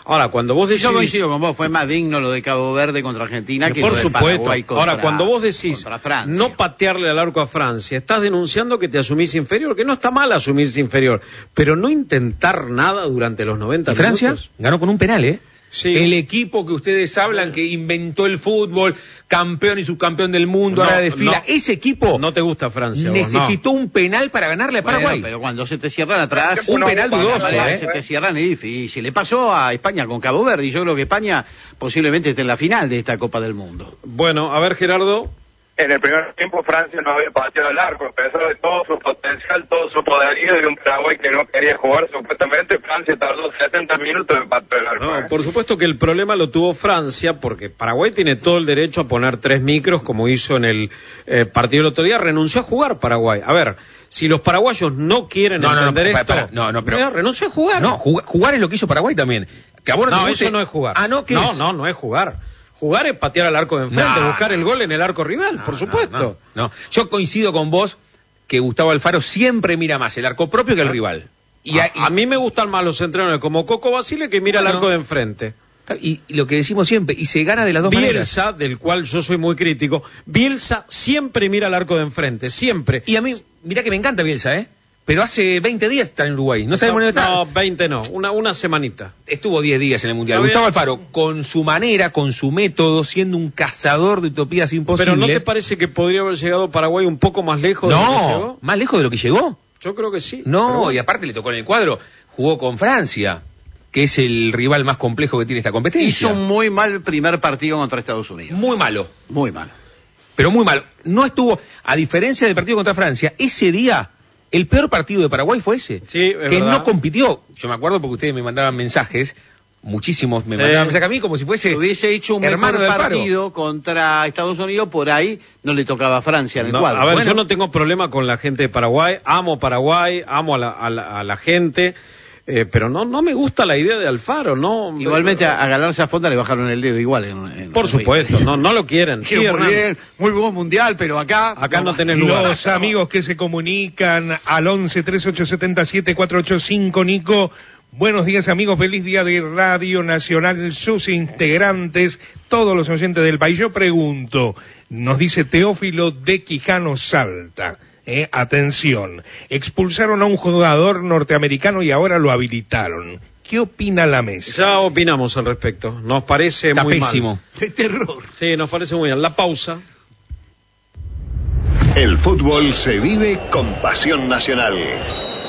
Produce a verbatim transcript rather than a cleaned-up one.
Ahora, cuando vos decís... Yo coincido con vos, fue más digno lo de Cabo Verde contra Argentina que, que por lo de supuesto. Paraguay contra, ahora, cuando vos decís no patearle al arco a Francia, estás denunciando que te asumís inferior, que no está mal asumirse inferior, pero no intentar nada durante los noventa ¿Y Francia? minutos. Ganó con un penal, ¿eh? Sí. El equipo que ustedes hablan que inventó el fútbol, campeón y subcampeón del mundo, no, ahora desfila, no, ese equipo no te gusta Francia, necesitó vos, no. un penal para ganarle a Paraguay. Bueno, pero cuando se te cierran atrás, un penal dudoso, ¿eh? Se te cierran es difícil. Le pasó a España con Cabo Verde y yo creo que España posiblemente esté en la final de esta Copa del Mundo. Bueno, a ver, Gerardo. En el primer tiempo Francia no había pateado el arco, a pesar de todo su potencial, todo su poderío de un Paraguay que no quería jugar supuestamente. Francia tardó setenta minutos en patear el arco. No, ¿eh? por supuesto que el problema lo tuvo Francia, porque Paraguay tiene todo el derecho a poner tres micros, como hizo en el eh, partido del otro día. Renunció a jugar Paraguay. A ver, si los paraguayos no quieren no, entender no, no, esto, para, para, no, no, pero, mira, renunció a jugar. No, jugar, jugar es lo que hizo Paraguay también. Que a vos no, no te eso no es jugar. Ah, no, ¿qué no, es? no, no es jugar. Jugar es patear al arco de enfrente, no, buscar el gol en el arco rival, no, por supuesto. No, no, no, yo coincido con vos que Gustavo Alfaro siempre mira más el arco propio que el rival. Y a, y a mí me gustan más los entrenadores como Coco Basile que mira no, el arco de enfrente. Y, y lo que decimos siempre, y se gana de las dos Bielsa, maneras. Bielsa, del cual yo soy muy crítico, Bielsa siempre mira el arco de enfrente, siempre. Y a mí, mirá que me encanta Bielsa, ¿eh? Pero hace veinte días está en Uruguay. No sabemos dónde está. No, veinte no, una, una semanita. Estuvo diez días en el Mundial. Gustavo Alfaro, con su manera, con su método, siendo un cazador de utopías imposibles. Pero ¿no te parece que podría haber llegado Paraguay un poco más lejos no, de lo que llegó? ¿Más lejos de lo que llegó? Yo creo que sí. No, bueno. Y aparte le tocó en el cuadro, jugó con Francia, que es el rival más complejo que tiene esta competencia. Hizo un muy mal primer partido contra Estados Unidos. Muy malo. Muy malo. Pero muy malo. No estuvo, a diferencia del partido contra Francia, ese día... El peor partido de Paraguay fue ese, sí, que verdad. no compitió. Yo me acuerdo porque ustedes me mandaban mensajes, muchísimos me sí. mandaban mensajes a mí como si fuese si hubiese hecho un hermano mejor del partido paro. Contra Estados Unidos, por ahí no le tocaba a Francia en el no, cuadro. A ver, bueno. yo no tengo problema con la gente de Paraguay, amo Paraguay, amo a la, a la, a la gente... Eh, pero no no me gusta la idea de Alfaro, no. Igualmente a, a Galarza Fonda le bajaron el dedo igual. En, en Por supuesto, no no lo quieren. Sí, muy bien, muy buen mundial, pero acá acá no, no tenés lugar. Los amigos que se comunican al once treinta y ocho setenta y siete cuatrocientos ochenta y cinco, Nico. Buenos días, amigos, feliz día de Radio Nacional, sus integrantes, todos los oyentes del país. Yo pregunto, nos dice Teófilo de Quijano, Salta. Eh, atención, expulsaron a un jugador norteamericano y ahora lo habilitaron. ¿Qué opina la mesa? Ya opinamos al respecto. Nos parece Está muy pésimo. mal. De terror. Sí, nos parece muy mal. La pausa. El fútbol se vive con pasión nacional.